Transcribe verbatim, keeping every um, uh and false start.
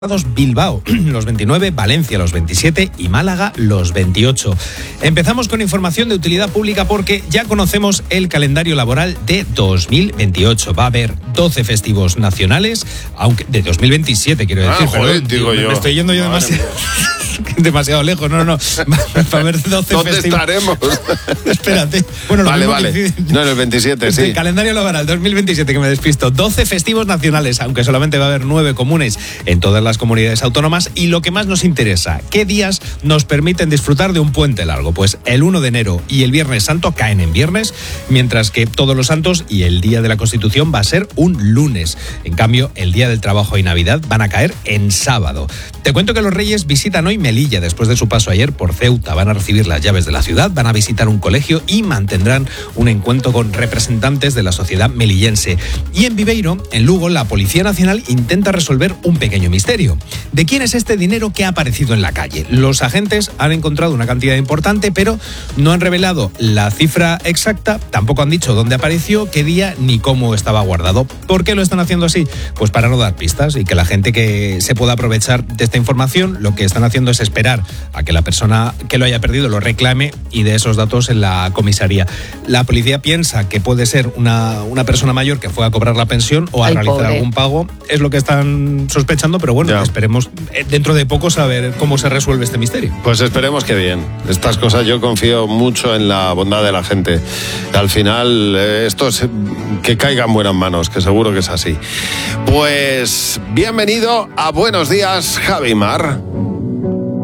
Bilbao los veintinueve, Valencia los veintisiete y Málaga los veintiocho. Empezamos con información de utilidad pública porque ya conocemos el calendario laboral de dos mil veintiocho. Va a haber doce festivos nacionales, aunque de dos mil veintisiete quiero decir. Ah, joder, digo me, yo. me estoy yendo yo demasiado, demasiado lejos. No, no, no. Va a haber doce ¿Dónde festivos. estaremos? Espérate. Bueno, vale, vale. No, en el veintisiete, sí. El calendario laboral dos mil veintisiete, que me despisto. doce festivos nacionales, aunque solamente va a haber nueve comunes en todas las comunidades autónomas. Y lo que más nos interesa, ¿qué días nos permiten disfrutar de un puente largo? Pues el uno de enero y el Viernes Santo caen en viernes, mientras que Todos los Santos y el Día de la Constitución va a ser un lunes. En cambio, el Día del Trabajo y Navidad van a caer en sábado. Te cuento que los Reyes visitan hoy Melilla después de su paso ayer por Ceuta. Van a recibir las llaves de la ciudad, van a visitar un colegio y mantendrán un encuentro con representantes de la sociedad melillense. Y en Viveiro, en Lugo, la Policía Nacional intenta resolver un pequeño misterio. ¿De quién es este dinero que ha aparecido en la calle? Los agentes han encontrado una cantidad importante, pero no han revelado la cifra exacta, tampoco han dicho dónde apareció, qué día ni cómo estaba guardado. ¿Por qué lo están haciendo así? Pues para no dar pistas y que la gente que se pueda aprovechar de esta información, lo que están haciendo es esperar a que la persona que lo haya perdido lo reclame y dé esos datos en la comisaría. La policía piensa que puede ser una, una persona mayor que fue a cobrar la pensión o a Ay, realizar pobre. algún pago, es lo que están sospechando, pero bueno, Ya. esperemos eh, dentro de poco saber cómo se resuelve este misterio. Pues esperemos que bien. Estas cosas yo confío mucho en la bondad de la gente. Al final, eh, esto es que caiga en buenas manos, que seguro que es así. Pues bienvenido a Buenos Días, Javi Mar.